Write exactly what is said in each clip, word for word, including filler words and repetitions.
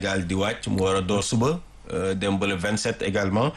gaal di wàcc mu war a door suba dem ba le vingt-sept également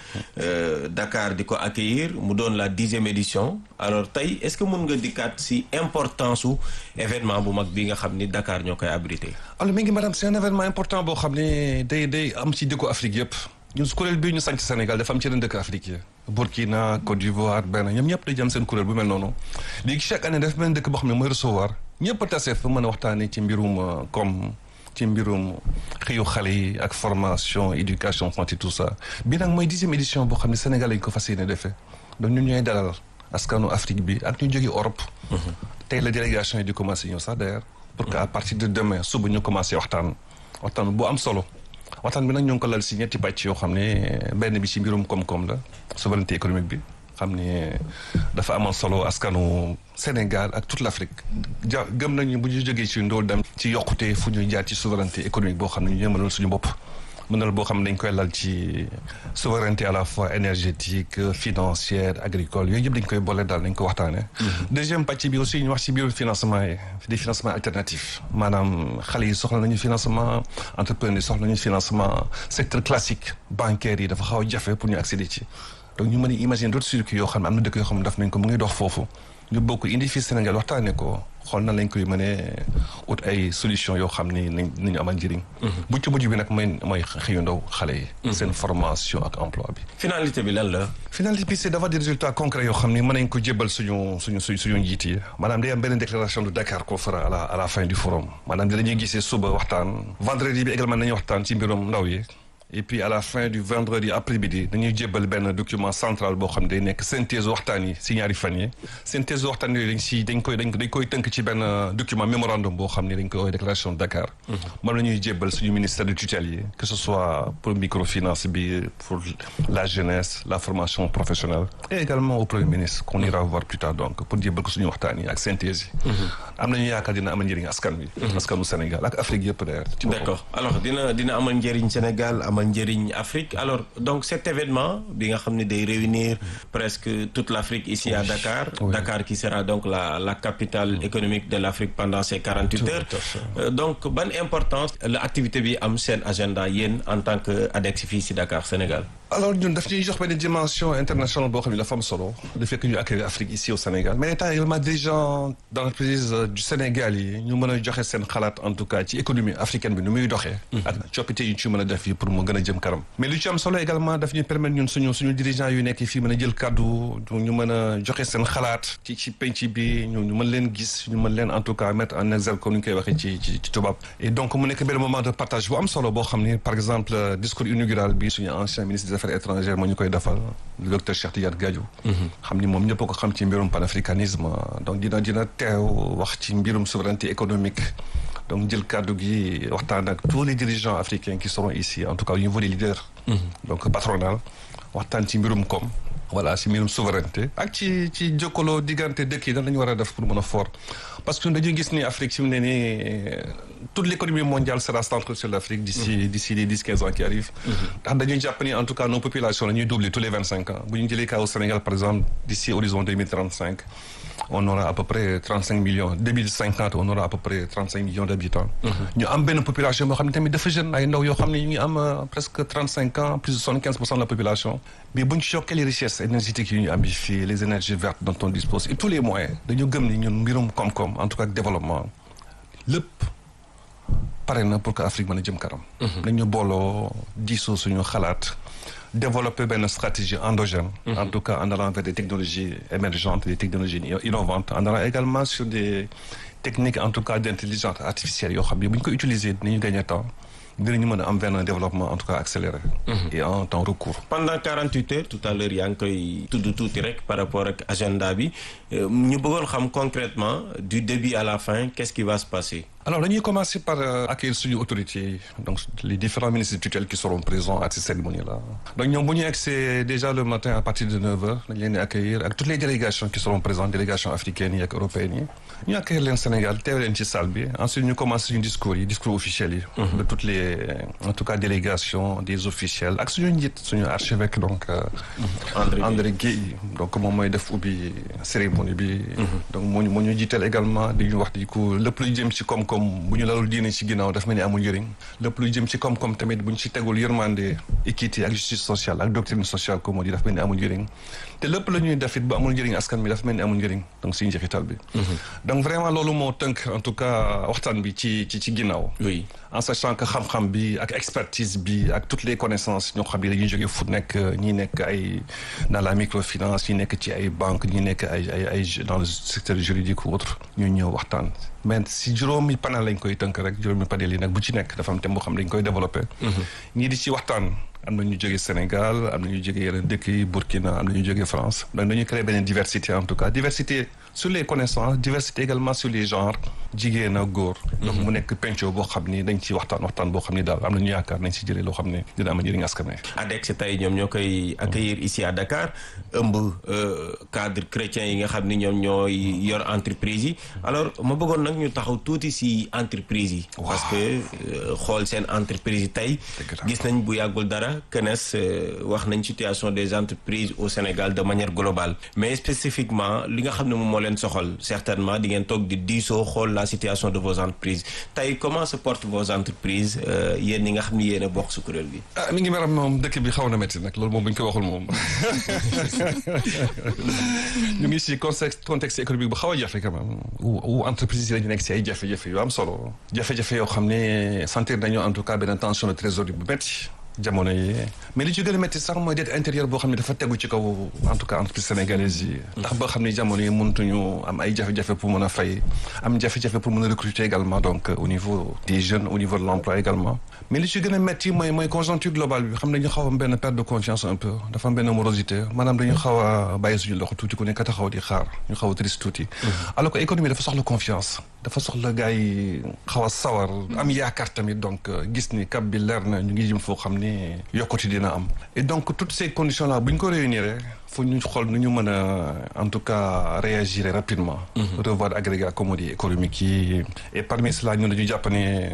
Dakar di ko accueillir mu doon la dixième édition alors tey est-ce que mën nga dikkaat si importance su événement bu mag bi nga xam ni Dakar ñoo koy abrité. alors mi ngi madame c'est un événement important boo xam ne day day am ci dëkku Afrique yëpp ñun su kuréel bii ñu sant Sénégal dafa am ci yeneen dëkk Afrique yi Burkina Côte d'Ivoire Bénin ñoom ñëpp day jëm seen kuréel bu mel noonu léegi chaque année dafa benn dëkk boo xam ne mooy recevoir ñëpp a tase fa mën a waxtaanee ci mbirum comme ci mbirum xëyu xale yi ak formation éducation santé tout ça bi nag mooy dixième édition boo xam ne Sénégal lañ ko fas yéene defee donc ñun ñooy dalal askanu Afrique bi ak ñu jógee Europe. tey la délégation yi di commencé ñëw sax d'ailleurs pour que à partir de demain suba ñu commencé waxtaan waxtaan bu am solo waxtaan bi nag ñu ngi ko lal si ñetti pàcc yoo xam ne benn bi ci mbirum koom-koom la souveraineté économique bi xam ne dafa amoon solo askanu Sénégal ak toute l'Afrique ja gëm nañu bu ñu jógee ci ndool dem ci yokkute fu ñuy jaar ci souveraineté économique boo xam ne ñu mënal suñu bopp mënal boo xam ne dañ koy lal ci souveraineté à la fois énergétique financière agricole yooyu yëpp dañ koy boole daal dañ ko waxtaane deuxième pàcc bi aussi ñu wax ci biir financement yi des financements alternatifs maanaam xale yi soxla nañu financement entrepreneur yi soxla nañu financement secteur classique bancaire yi dafa xaw a jafe pour ñu accéder ci donc ñu mën a imaginer d'autres circuits yoo xam ne am na dëkk yoo xam ne daf nañ ko mu ngi dox foofu ñu bokk indi fii Sénégal waxtaanee ko xool na lañ koy mënee ut ay solution yoo xam ni nañ nañu amal njëriñ bu ci mujj bi nag mooy mooy xëyu ndaw xale yi seen formation ak emploi bi finalité bi lan la finalité bi c'est d'avoir des résultats concrets yoo xam ni mën nañ ko jébbal suñu suñu suñ suñu njiit yi maanaam day am benn déclaration de Dakar qu'on fera à la à la fin du forum maanaam dinañuy gisee suba waxtaan vendredi bi également nañu waxtaan ci mbirum ndaw yi et puis à la fin du vendredi après-midi dañuy jébbal benn document central boo xam ne day nekk synthèse waxtaan yi si ñaari fan yi synthèse waxtaan yooyu dañ si dañ koy dañ dañ koy tënk ci benn document mémorandum boo xam ne dañ koy déclaration de Dakar moom la ñuy jébbal suñu ministère de tutelle yi que ce soit pour microfinance bi pour la jeunesse la formation professionnelle et également au premier ministre qu'on ira voir plus tard donc pour jébbal ko suñu waxtaan yi ak synthèse yi am nañu yaakaar dina amal njëriñ askan wi askanu Sénégal ak Afrique yëpp d'ailleurs d'accord alors dina dina amal njëriñ Sénégal amal njëriñ Afrique alors donc cet événement bi nga xam ne day réunir presque toute l'Afrique ici oui. à Dakar oui. Dakar qui sera donc la la capitale oui. économique de l'Afrique pendant ces quarante-huit heures euh, donc ban importance la activité bi am seen agenda yéen en tant que ADEX fii ci Dakar Sénégal alors ñun daf ñuy jox benn dimension internationale boo xam ne dafa am solo le fait que ñu accueillir Afrique ici au Sénégal mais état également des gens dans l'entreprise du Sénégal yi ñu mën a joxe seen xalaat en tout cas ci économie africaine bi nu muy doxee ak coppite yi ci mën a def yi pour mu gën a jëm kanam mais lu ci am solo également daf ñuy permettre ñun suñu suñu dirigeants yu nekk fii mën a jël kaddu ñu mën a joxe seen xalaat ci ci penc bi ñu mën leen gis ñu mën leen en tout cas mettre en exergue comme ni ñu koy waxee ci ci ci tubaab et donc mu nekk benn moment de partage bu am solo boo xam ni par exemple discours inaugural bi suñu ancien ministre des affaires étrangères moo ñu koy defal le docteur Cheikh Tidiane Gadio xam ni moom ñëpp ko xam ci mbirum panafricanisme donc dina dina teew wax ci mbirum souveraineté économique donc jël kàddu gi waxtaan ak tous les dirigeants africains qui seront ici en tout cas au niveau des leaders donc patronal waxtaan ci mbirum koom voilà ci mbirum souveraineté ak ci ci jokkaloo diggante dëkk yi dan lañu war a def pour mën a fort parce que dañuy gis ni Afrique fi mu ne nii toute l'économie mondiale sera centrée sur l'Afrique d'ici d'ici les dix quinze ans qui arrivent ndax dañuy jàpp ni en tout cas nos populations la ñuy doubler tous les vingt cinq ans bu ñu jëlee cas au Sénégal par exemple d'ici horizon deux mille trente-cinq on aura à peu près trente-cinq millions deux mille cinquante on aura à peu près trente-cinq millions d'habitants ñu am benn population boo xam ne tamit dafa jeune ay ndaw yoo xam ne ñu ngi am presque trente-cinq ans plus de soixante-quinze pour cent de la population mais bu ñu ci yokkee les richesses énergétiques yi ñu am fii les énergies vertes dont on dispose et tous les moyens dañu gëm ni ñun mbirum koom-koom en tout cas développement lépp pare na pour que Afrique mën a jëm kanam nañu booloo diisoo suñu xalaat développer benn stratégie endogène mm-hmm. en tout cas en allant vers des technologies émergentes des technologies innovantes en allant également sur des techniques en tout cas d'intelligence artificielle yoo xam ne bu ñu ko utiliser dinañu gagner temps dinañu mën a am benn développement en tout cas accéléré mm-hmm. et en temps recours pendant quarante-huit heures tout à l'heure yaa ngi koy tudd tuuti rek par rapport ak agenda bi ñu bëggoon xam concrètement du début à la fin qu'est-ce qui va se passer alors dañuy commencer par euh, accueillir suñu autorités donc les différents ministres tutelles qui seront présents à cette cérémonie-là donc ñoom bu ñu eggsee déjà le matin à partir de neuf heures dañ leen di accueillir ak toutes les délégations qui seront présentes délégations africaines yi ak européennes yi ñu accueillir leen Sénégal teew leen ci salle bi ensuite ñu commencer suñu discours yi discours officiels yi de toutes les en tout cas délégations des officiels ak suñu njiit suñu archevêque donc euh, André, André Guèye donc moom mooy def ubbi cérémonie bi donc moo ñu moo ñu jiital également di ñu wax di ko lépp lu jëm ci koom koom bu ñu lalul diine ci ginnaaw daf mel ni amul njëriñ lépp lu jëm ci koom-koom tamit bu ñu ci tegul yërmande équité ak justice sociale ak doctrine sociale comme moo di daf mel ni amul njëriñ te lépp la ñuy def it bu amul njëriñ askan bi daf mel ni amul njëriñ donc si njeexital bi donc vraiment loolu moo tënk en tout cas waxtaan bi ci ci ci ginnaaw oui en sachant que xam-xam bi ak expertise bi ak toutes les connaissances ñoo xam ne dañuy jógee fu nekk ñi nekk ay dans la microfinance ñi nekk ci ay banques ñi nekk ay ay ay dans le secteur juridique ou autre ñu ñëw waxtaan mais si juróomi panel lañ koy tënk rek juróomi panel yi nag bu ci nekk dafa am thème boo xam ne dañ koy développé ñii di ci waxtaan am na ñu jógee Sénégal am na ñu jógee yeneen dëkk yi Burkina am na ñu jógee France donc dañuy créer benn diversité en tout cas diversité sur les connaissances diversité également sur les genres jigéen ak góor donc mu nekk penco boo xam ni dañ ci waxtaan waxtaan boo xam ni daal am na ñu yaakaar nañ si jëlee loo xam ne dina am njëriñ askan wi. ADEX tey ñoom ñoo koy accueillir ici à Dakar ëmb cadre chrétien yi nga xam ni ñoom ñooy yor entreprise yi alors ma bëggoon nag ñu taxaw tuuti si entreprise yi parce que xool seen entreprise yi tey gis nañ bu yàggul dara C N E S wax nañ situation des entreprises au Sénégal de manière globale mais spécifiquement li nga xam ne moom moo leen soxal certainement di ngeen toog di diisoo xool la situation de vos entreprises tey comment se portent vos entreprises yéen ñi nga xam ni yéen a bokk su kuréel gi. ah mi ngi meram moom dëkk bi xaw na métti nag loolu moom bu ñu ko waxul moom ñu ngi si contexte contexte économique bu xaw a jafe quand même où entreprise yi la ñu nekk si ay jafe-jafe yu am solo jafe-jafe yoo xam ne sentir nañu en tout cas benn tension de trésorerie bu métti jamono yi mais li ci gën a métti sax mooy dette intérieure boo xam ne dafa tegu ci kaw en tout cas entreprise sénégalaise yi ndax boo xam ne jamono yi mëntuñu am ay jafe-jafe pour mën a fay am jafe-jafe pour mën a recruter également donc au niveau des jeunes au niveau de l'emploi également mais li ci gën a métti mooy mooy conjoncture globale bi xam ne dañu xaw am benn perte de confiance un peu dafa am benn morosité maanaam dañu xaw a bàyyi suñu loxo tuuti ku nekk taxaw di xaar ñu xaw a triste tuuti alors que économie dafa soxla confiance dafa soxla gars yi xaw a sawar am yaakaar tamit donc gis ni cap bi leer na ñu ngi jëm foo xam ni yokkute dina am et donc toutes ces conditions là bu ñu ko réunir faut ñu xool nu ñu mën a en tout cas réagir rapidement revoir agrégat comme on dit économique yi et parmi cela ñun dañu jàpp ne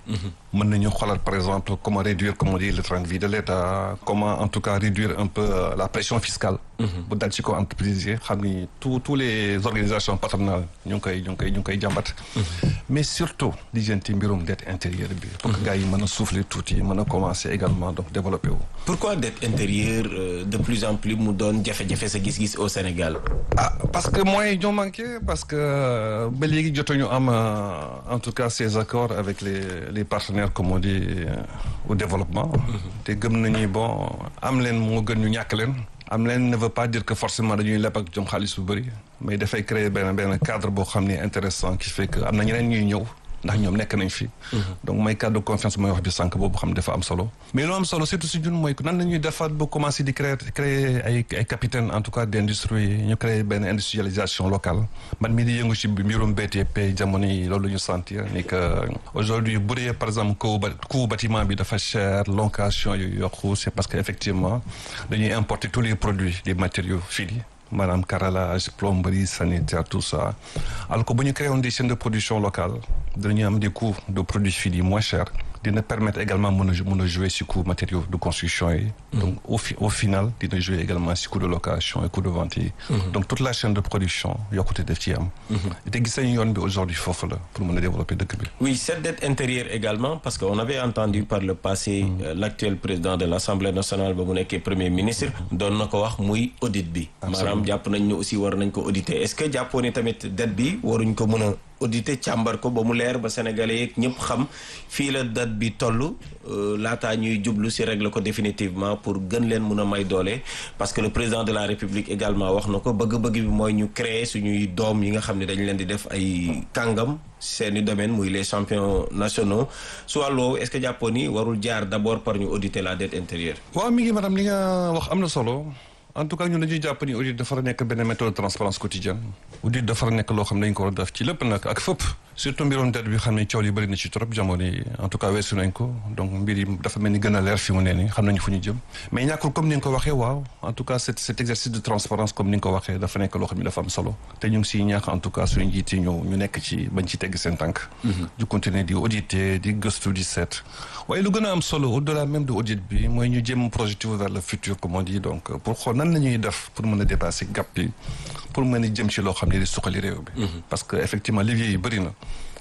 mën nañu xoolal par exemple comment réduire comme on dit le train de vie de l'État comment en tout cas réduire un peu la pression fiscale bu dal ci ko entreprise yi xam ni tous tous les organisations patronales ñu ngi koy ñu ngi koy ñu ngi koy jàmbat mais surtout lijjanti mbirum dette intérieure bi pour que gars yi mën a souffler tuuti mën a commencer également donc développer wu pourquoi dette intérieure de plus en plus mu doon jafe-jafe sa gis-gis au Sénégal ah parce que moyens yi ñoo manqué parce que ba léegi jotuñu am en tout cas ces accords avec les les partenaires comme on dit au développement te gëm nañu bon am leen moo gën ñu ñàkk leen am leen ne veut pas dire que forcément dañuy leb ak jom xaalis bu bëri mais dafay créer benn benn cadre boo xam ne intéressant qui fait que am na ñeneen ñuy ñëw ndax ñoom nekk nañ fi donc mooy cadre de confiance mooy wax bi sànq boobu xam ne dafa am solo mais lu am solo surtout si ñun mooy nan la ñuy defaat ba commencer di créer créer ay ay capitaine en tout cas d'industrie ñu créer benn industrialisation locale man mii di yëngu ci mbirum B T P jamono yi loolu la ñu sentir ni que aujourd'hui bu dee par exemple coût coût bâtiment bi dafa cher location yu yokku c'est parce que effectivement dañuy importer tous les produits les matériaux finis maanaam carrelage plomberie sanitaire tout ça alors que bu ñu créé woon des chaînes de production locales dañuy am des coûts de produits finis moins chers dina permettre également mën a mën a jouer si coût matériaux de construction yi donc au fi au final dina jouer également si coût de location et coût de vente yi donc toute la chaîne de production yokkute def ci am te gis nañu yoon bi aujourd'hui foofu la pour mën a développer dëkk bi oui cette dette intérieure également parce que on avait entendu par le passé mm. euh, l'actuel président de l'Assemblée nationale ba mu nekkee premier ministre doon na ko wax muy audit bi maanaam jàpp nañ ne aussi war nañ ko auditer est-ce que jàppoo ni tamit dette bi waruñ ko mën a auditer càmbar ko ba mu leer ba sénégalais yeeg ñëpp xam fii la date bi toll laataa ñuy jublu si régler ko définitivement pour gën leen mun a may doole parce que le président de la république également wax na ko bëgg-bëgg bi mooy ñu créer suñuy doom yi nga xam ne dañ leen di def ay kàngam seeni domaine muy les champions nationaux su wàllu est-ce que jàppoon ni warul jaar d'abord par ñu auditer la dette intérieure. waaw mi ngi madame li nga wax am na solo. en tout cas ñun dañuy jàpp ni audit dafa nekk benn méthode de transparence quotidienne audit dafa nekk loo xam ne dañ ko war a def ci lépp nag ak fépp surtout mbirum dette bi xam ne coow yi bëri na ci trop jamono yi en tout cas weesu nañ ko donc mbir yi dafa mel ni gën a leer fi mu ne nii xam nañu fu ñu jëm mais ñàkkul comme ni nga ko waxee waaw en tout cas cet cet exercice de transparence comme ni nga ko waxee dafa nekk loo xam ne dafa am solo te ñu ngi siy ñaax en tout cas suñu njiit yi ñu ñu nekk ci bañ ci tegg seen tànk di continuer di auditer di gëstu di seet waaye lu gën a am solo au-delà même de audit bi mooy ñu jéem projeté vers le futur comme on dit donc pour xool nan la ñuy def pour mën a dépasser gap bi pour mën a jëm ci loo xam ne di suqali réew bi parce que effectivement levier yi bëri na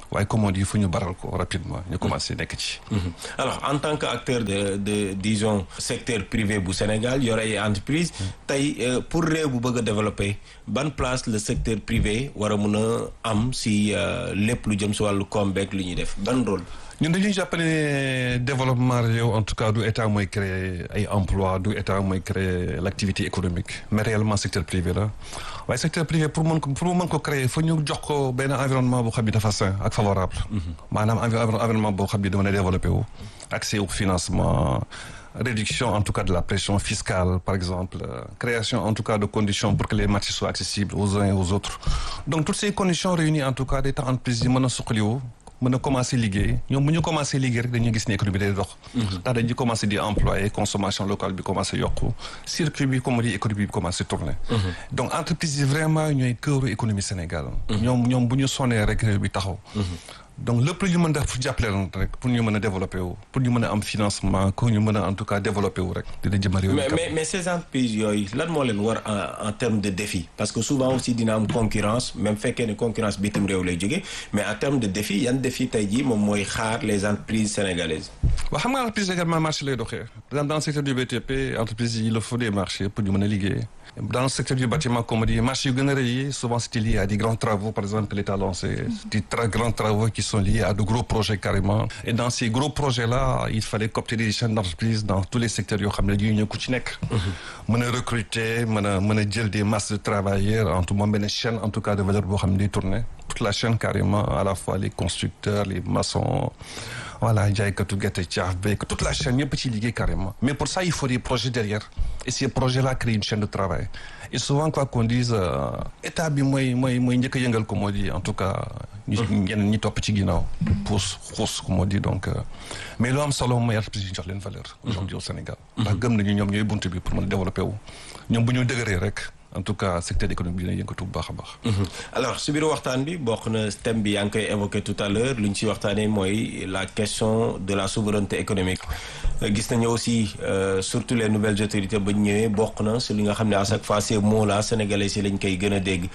waaye comme on dit fu ñu baral ko rapidement ñu commencé nekk ci. alors en tant que acteur de de disons secteur privé bu Sénégal yore ay entreprise tey pour réew bu bëgg a développer ban place le secteur privé war a mun a am si lépp lu jëm si wàllu koom beeg lu ñuy def ban rôle. ñun dañuy jàpp ne développement réew en tout cas du état mooy créer ay emploi du état mooy créer l'activité économique mais réellement secteur privé la waaye secteur privé pour mën ko pour mu mën ko créer fa ñu jox ko benn environnement boo xam ne dafa sain ak favorable maanaam environnement boo xam ne dama ne développé wu accès au financement réduction en tout cas de la pression fiscale par exemple euh, création en tout cas de conditions pour que les marchés soient accessibles aux uns et aux autres donc toutes ces conditions réunies en tout cas des tax entreprises yi mën a suqaliwu mën a commencé liggéey ñoom bu ñu commencé liggéey rek dañuy gis ne économie day dox ndax dañuy commencé di employer consommation locale bi commencé yokku circuit bi comme di économie bi commencé tourner donc entreprise yi vraiment ñooy këru économie Sénégal ñoom ñoom bu ñu sonnee rek réew bi taxaw donc lépp lu ñu mën def pour jàppale leen rek pour ñu mën a développer wu pour ñu mën a am financement pour ñu mën a en tout cas développer wu rek dina jëmal réew mi. mais mais mais ces entreprises yooyu lan moo leen war en en termes de défi parce que souvent aussi dina am concurrence même fekkee ne concurrence bitim réew lay jógee mais en termes de défi yan défi tey jii moom mooy xaar les entreprises sénégalaises. waaw xam nga entreprise également marché lay doxee dans dans le secteur du B T P entreprise yi il le faut des marchés pour ñu mën a liggéey. Dans le secteur du bâtiment, comme on dit, marché yu gën a rëy souvent c'est lié à des grands travaux, par exemple, que l'État a lancé, des très grands travaux qui sont liés à de gros projets carrément. Et dans ces gros projets-là, il fallait coopter des chaînes d'entreprise dans tous les secteurs yoo xam ne yu ñu ku ci nekk. mën a recruter, mën a mën a jël des masses de travailleurs, en tout cas benn chaîne en tout cas de valeur boo xam ne day tourner. Toute la chaîne carrément, à la fois les constructeurs, les maçons. Voilà, jaaykatu gerte caaf beeg toute la chaîne ñëpp ci liggéey carrément. Mais pour ça, il faut des projets derrière. Et ces projets-là créent une chaîne de travail. Et souvent, quoi qu'on dise, état bi mooy mooy mooy njëkk a yëngal comme on dit en tout cas. ñu ñeneen ñi topp ci ginnaaw. pousse xuus comme on dit donc. mais lu am solo mooy entreprise yi ñu jox leen valeur. aujourd'hui au Sénégal. ndax gëm nañu ñoom ñooy buntu bi pour mën a développer wu. ñoom bu ñu dëgëree rek. en tout cas secteur économique dina yëngatu bu baax a baax. alors si biir waxtaan bi bokk na thème bi yaa ngi koy évoqué tout à l'heure lu ñu ci waxtaanee mooy la question de la souveraineté économique. gis nañu aussi euh, surtout les nouvelles autorités ba ñu ñëwee bokk na si li nga xam ne à chaque fois ces mots là sénégalais si lañ koy gën a dégg.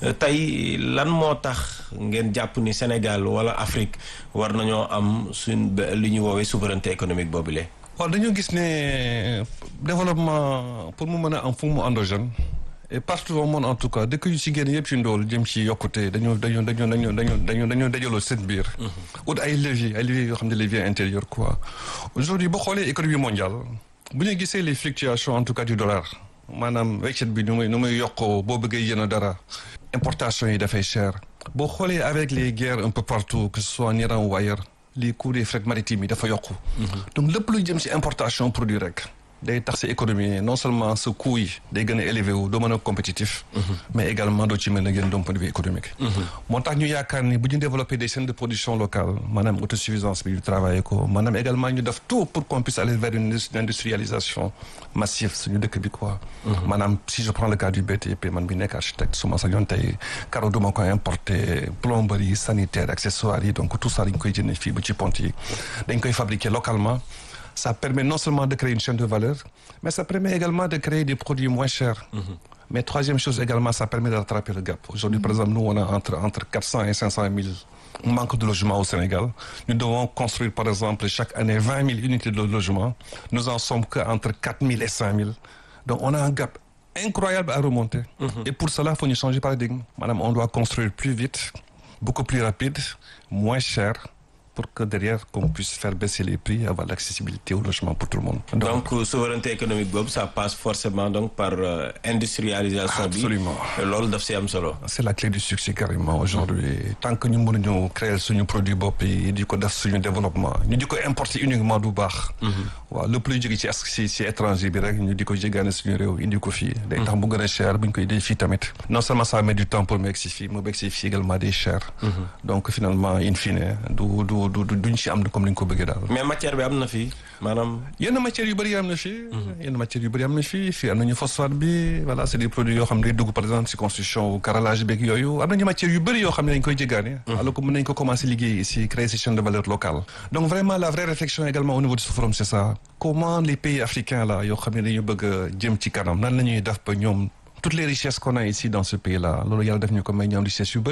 tey lan moo tax ngeen jàpp ni Sénégal wala Afrique war nañoo am suñ li ñu woowee souveraineté économique boobule. waaw dañoo gis ne développement pour mu mën a am fu mu endogène. et partout au monde en tout cas dëkk yu ci génn yëpp ci ndool jëm ci yokkute dañoo dañoo dañoo dañoo dañoo dañoo dañoo dajaloo seen biir. ut ay leviers ay leviers yoo xam ne leviers intérieurs quoi. aujourd'hui boo xoolee économie mondiale bu ñu gisee les fluctuations en tout cas du dollar maanaam weccet bi nu muy nu muy yokkoo boo bëggee yéen a dara importation yi dafay cher. boo xoolee avec les guerres un peu partout que ce soit en Iran ou ailleurs les coûts des frais maritimes yi dafa yokku. donc lépp lu jëm ci importation produit rek. day tax sa économie non seulement sa coût yi day gën a élevé wu doo mën a compétitif mais également doo ci mën a gën d'un point de vue économique moo tax ñu yaakaar ni bu ñu développer des chaînes de production locale maanaam autosuffisance bi ñu travailler ko maanaam également ñu def tout pour qu'on puisse aller vers une industrialisation massive suñu dëkk bi quoi maanaam si je prends le cas du B T P man bi nekk architecte su ma sañoon tey carreau duma ko importer plomberie sanitaire accessoires yi donc tout ça dañ koy jënd fii ba ci pont yi dañ koy fabriquer localement. Ça permet non seulement de créer une chaîne de valeur, mais ça permet également de créer des produits moins chers. Mm-hmm. Mais troisième chose également, ça permet de rattraper le gap. Aujourd'hui, par exemple, nous, on a entre, entre quatre cents et cinq cent mille manque de logement au Sénégal. Nous devons construire, par exemple, chaque année vingt mille unités de logement. Nous en sommes qu'entre quatre mille et cinq mille. Donc, on a un gap incroyable à remonter. Mm-hmm. Et pour cela, il faut nous changer de paradigme. Madame, on doit construire plus vite, beaucoup plus rapide, moins cher, pour que derrière qu'on puisse faire baisser les prix, avoir l'accessibilité au logement pour tout le monde. Donc, donc souveraineté économique boobu ça passe forcément donc par euh, industrialisation bi. Absolument. loolu daf si am solo. C'est la clé du succès carrément aujourd'hui. Tant que ñu mënuñu créer suñu produit bopp yi di ko def suñu développement ñu di ko importer uniquement du baax. waaw lépp luy jóge ci ci ci étranger bi rek ñu di ko jégaane suñu réew indi ko fii. day tax bu gën a cher bu ñu koy dee fii tamit. non seulement ça met du temps pour mu egg si fii mu egg si fii également day cher. donc finalement in fine du du du du duñ ci am comme ni ñu ko bëggee daal. mais matière bi am na fii maanaam. yenn matières yu bëri am na fii. yenn matières yu bëri am na fii fii am nañu phosphate bi voilà c'est des produits yoo xam ne day dugg par exemple ci construction carrelage beeg yooyu am nañu matières yu bëri yoo xam ne dañ koy jéggaane. alors que mën nañ ko commencer liggéey ici créer ces chaînes de valeur locale. donc vraiment la vraie réflexion également au niveau de ce forum c'est ça. comment les pays africains là yoo xam ne dañu bëgg a jëm ci kanam nan la ñuy def ba ñoom toutes les richesses qu'on a ici dans ce pays là loolu yàlla def ñu ko may ñoom richesses yu bëri.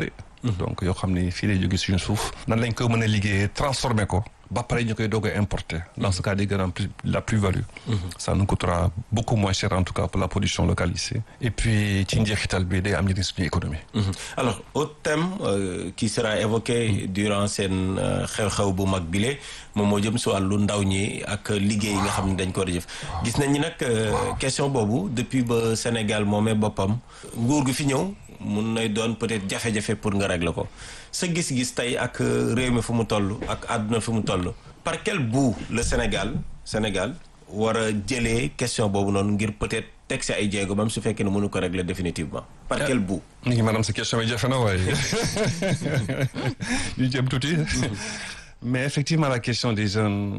donc yoo xam ne fii lay jóge suñu suuf nan lañ ko mën a liggéeyee transformer ko ba pare ñu koy doog a importer dans ce cas day gën a am la plus-value ça nous coûtera beaucoup moins cher en tout cas pour la production locale ici et puis ci njeexital bi day am njëriñ suñu économie. Alors autre thème euh, qui sera évoqué durant seen xew-xew bu mag bile moom moo jëm si wàllu ndaw ñi ak liggéey yi nga xam ne dañ ko war a jëf gis nañ ni nag question boobu depuis ba Sénégal moomee boppam nguur gi fi ñëw mun nay doon peut-être jafe-jafe pour nga régler ko sa gis-gis tey ak réew mi fu mu toll ak àdduna fu mu toll par quel bout le Sénégal Sénégal war a jëlee question boobu noonu ngir peut-être teg si ay jéego même su fekkee ne mënu ko régler définitivement par quel bout. ni ngi maanaam sa question bi jafe na waaye ñu jëm tuuti. mais effectivement la question des jeunes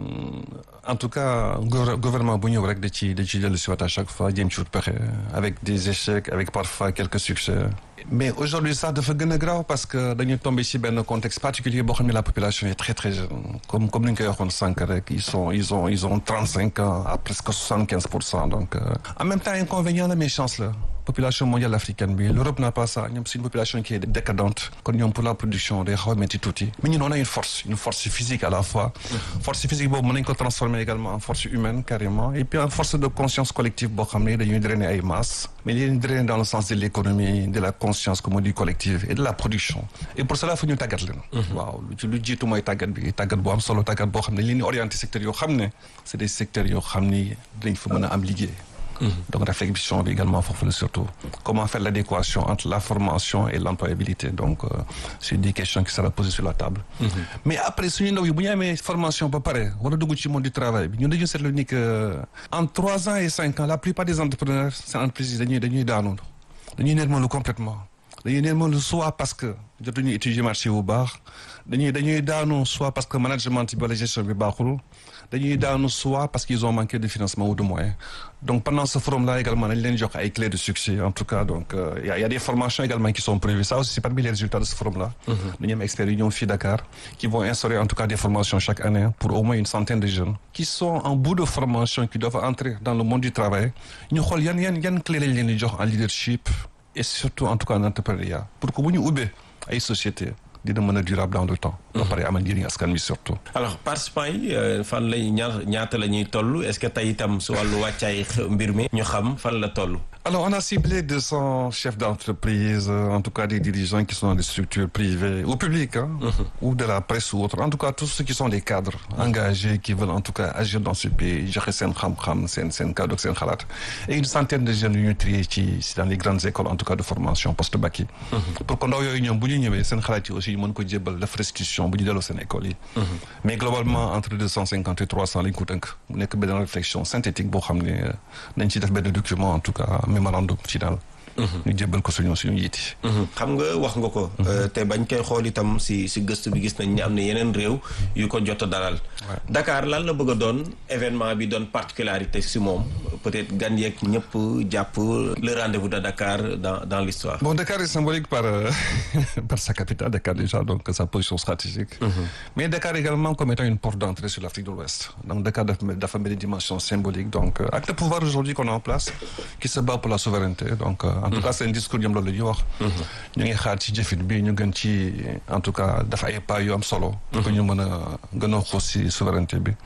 en tout cas gouvernement bu ñëw rek da ci da ci dellu si waat à chaque fois jéem ci wut pexe avec des échecs avec parfois quelques succès. mais aujourd'hui ça dafa gën a grave parce que dañuy tombé ci benn contexte particulier boo xam ne la population est très très jeune comme comme ni ñu koy waxoon sànq rek ils sont ils ont ils ont trente-cinq ans à presque soixante-quinze pour cent donc euh, en même temps inconvénient la mais chance la. population mondiale africaine bi l'Europe n'a pas ça ñoom c'est une population qui est décadente kon ñoom pour la production day xaw a métti tuuti mais ñun on a une force une force physique à la fois force physique boobu mën nañu ko transformer également en force humaine carrément et puis en force de conscience collective boo xam ne dañuy drainer ay masses mais dañuy drainer dans le sens de l'économie de la conscience comme on dit collective et de la production et pour cela fu ñu tàggat leen waaw lu ci lu jiitu mooy tàggat bi tàggat boo am solo tàggat boo xam ne li ñu orienté secteurs yoo xam ne c'est des secteurs yoo xam ni dañ fa mën a am liggéey. Mmh. donc réflexion bi également foofu la surtout comment faire l'adéquation entre la formation et l'employabilité donc euh, c'est des questions qui seront posées sur la table mmh. mais après suñu ndaw yi bu ñu amee formation ba pare war a dugg ci monde du travail bi ñun dañu seetlu ni que en trois ans et cinq ans la plupart des entrepreneurs ces entreprises yi dañuy dañuy daanu dañuy nërmalu complètement dañuy nërmalu soit parce que jotuñu étudier marché bu baax dañuy dañuy daanu soit parce que management bi wala gestion bi baaxul dañuy daanu soit parce qu'ils ont manqué de financement ou de moyens donc pendant ce forum-là également dañ leen jox ay clés de succès en tout cas donc il euh, y a, y a des formations également qui sont prévues ça aussi c'est parmi les résultats de ce forum-là dañu am experts yu ñëw fii Dakar qui vont instaurer en tout cas des formations chaque année pour au moins une centaine de jeunes qui sont en bout de formation qui doivent entrer dans le monde du travail ñu xool yan yan yan clés lañ leen di jox en leadership et surtout en tout cas en entrepreneuriat pour que bu ñu ubbee ay sociétés dina mën a durable dans le temps. ba pare amal njëriñ askan wi surtout. alors participants yi fan lay ñaar ñaata la ñuy toll est-ce que tey itam su wàllu wàccaay mbir mi ñu xam fan la toll. alors on a ciblé deux cents chefs d'entreprise en tout cas des dirigeants qui sont dans des structures privées ou publiques hein, mm-hmm. ou de la presse ou autre en tout cas tous ceux qui sont des cadres engagés qui veulent en tout cas agir dans ce pays joxe seen xam-xam seen seen kaddu ak seen xalaat et une centaine de jeunes yu ñu trié ci dans les grandes écoles en tout cas de formation post-bac yi. Mm-hmm. pour que ndaw yooyu ñoom bu ñu ñëwee seen xalaat yi aussi ñu mën ko jébbal def restitution bu ñu delloo seen école yi. Mm-hmm. mais globalement entre deux cent cinquante et trois cents lañ ko tënk mu nekk benn réflexion synthétique boo xam ne nañ ci def benn document en tout cas mémorandum final. ñu jébbal ko suñu suñu njiiti. xam nga wax nga ko. te bañ koy xool itam si si gëstu bi gis nañ ni am na yeneen réew yu ko jot a dalal. Dakar lan la bëgg a doon événement bi doon particularité si moom peut-être gan yeeg ñëpp jàpp le rendez-vous de Dakar dans dans l'histoire. bon Dakar est symbolique par euh, par sa capitale Dakar déjà donc sa position stratégique. Mm-hmm. mais Dakar également comme étant une porte d'entrée sur l'Afrique de l'Ouest donc Dakar dafa dafa mel ni dimension symbolique donc euh, avec le pouvoir aujourd'hui qu'on a en place qui se bat pour la souveraineté donc. Euh, en tout cas c'est un discours ñoom loolu la ñuy wax. ñu ngi xaar ci jëfin bi ñu gën ci en tout cas dafa ay pas yu am solo. pour que ñu mën a gën a xuus ci souveraineté bi.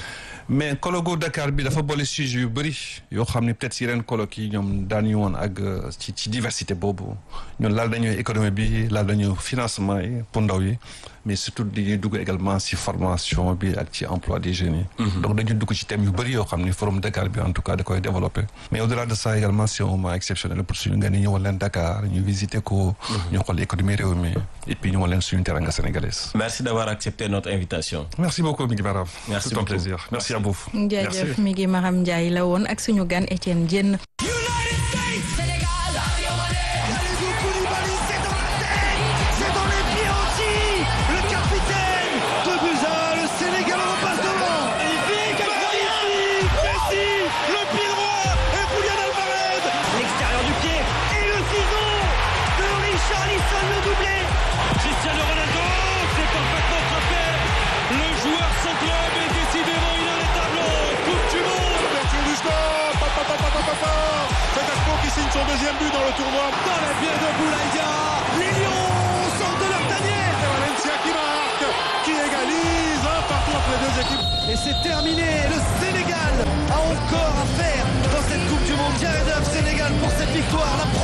mais colloque Dakar bi dafa boole sujet yu bëri yoo xam ne peut-être yeneen colloques yi ñoom daan ñu woon ak ci ci diversité boobu ñun laal dañuy économie bi laal dañu financement yi pour ndaw yi mais surtout dañuy dugg également ci formation bi ak ci emploi des jeunes yi. Mm-hmm. donc dañuy dugg ci thème yu bëri yoo xam ne forum Dakar bi en tout cas da koy développer mais au-delà de ça également c'est un moment exceptionnel pour suñu nga ni ñëwal leen Dakar ñu visiter ko. ñu xool économie réew mi et puis ñu ñëwal leen suñu teranga sénégalaise. merci d'avoir accepté notre invitation. merci beaucoup Migui Maram. merci c'est un plaisir merci, merci à vous. jaajëf Migui Maram Ndiaye la woon ak suñu gan Étienne Diène. C'est Gaston qui signe son deuxième but dans le tournoi. Dans la pied de Boulaïdia, les Lions sortent de leur deux équipes. Et c'est terminé. Le Sénégal a encore à faire dans cette Coupe du Monde. Jared Huff, Sénégal pour cette victoire. La